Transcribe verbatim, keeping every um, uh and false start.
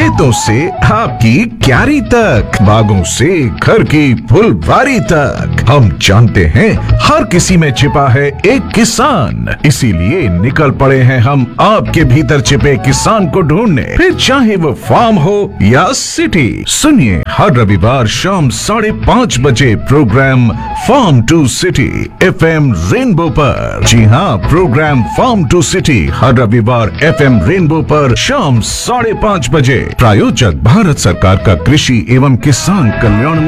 खेतों से आपकी क्यारी तक, बागों से घर की फुलवारी तक, हम जानते हैं हर किसी में छिपा है एक किसान। इसीलिए निकल पड़े हैं हम आपके भीतर छिपे किसान को ढूंढने, फिर चाहे वो फार्म हो या सिटी। सुनिए हर रविवार शाम साढ़े पाँच बजे programme farm to city F M rainbow पर। जी हाँ, प्रोग्राम फार्म टू सिटी हर रविवार एफ एम रेनबो पर शाम साढ़े पाँच बजे। प्रायोजक भारत सरकार का कृषि एवं किसान कल्याण